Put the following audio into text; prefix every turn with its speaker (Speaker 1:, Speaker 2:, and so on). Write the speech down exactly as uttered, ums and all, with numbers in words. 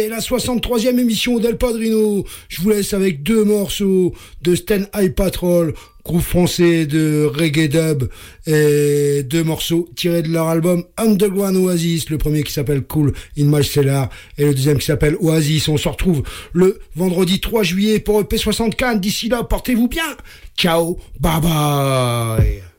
Speaker 1: Et la soixante-troisième émission d'El Padrino, je vous laisse avec deux morceaux de Sten High Patrol, groupe français de reggae dub, et deux morceaux tirés de leur album Underground Oasis, le premier qui s'appelle Cool in My Cellar et le deuxième qui s'appelle Oasis. On se retrouve le vendredi trois juillet pour E P soixante-quatre. D'ici là, portez-vous bien. Ciao, bye bye.